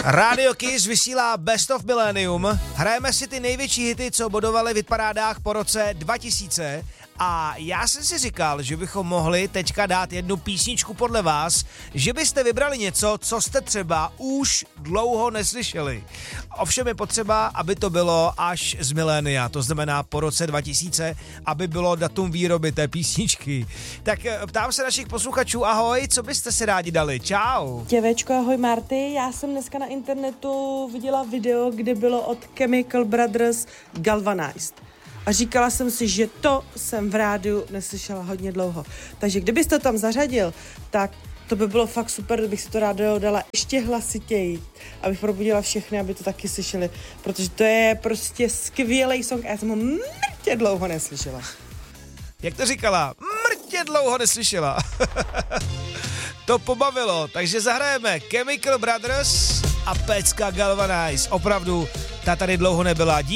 Radio Kiss vysílá Best of Millennium. Hrajeme si ty největší hity, co bodovaly v hitparádách po roce 2000. A já jsem si říkal, že bychom mohli teďka dát jednu písničku podle vás, že byste vybrali něco, co jste třeba už dlouho neslyšeli. Ovšem je potřeba, aby to bylo až z milénia, to znamená po roce 2000, aby bylo datum výroby té písničky. Tak ptám se našich posluchačů, ahoj, co byste si rádi dali? Čau. Děvečko, ahoj Marty, já jsem dneska na internetu viděla video, kde bylo od Chemical Brothers Galvanized. A říkala jsem si, že to jsem v rádiu neslyšela hodně dlouho. Takže kdybyste to tam zařadil, tak to by bylo fakt super, kdybych si to rádio dala ještě hlasitěji, abych probudila všechny, aby to taky slyšeli, protože to je prostě skvělý song a já jsem ho mrtě dlouho neslyšela. Jak to říkala? Mrtě dlouho neslyšela. To pobavilo, takže zahrajeme Chemical Brothers a pecka Galvanize. Opravdu, ta tady dlouho nebyla. Díky.